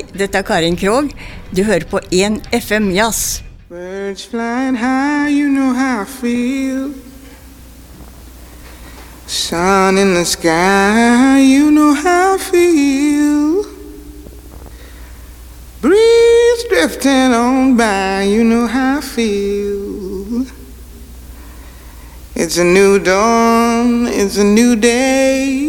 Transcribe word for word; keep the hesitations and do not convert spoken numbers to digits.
Dette er Karin Krog. Du hører på en F M Jazz. Birds flying high, you know how I feel. Sun in the sky, you know how I feel. Breeze drifting on by, you know how I feel. It's a new dawn, it's a new day.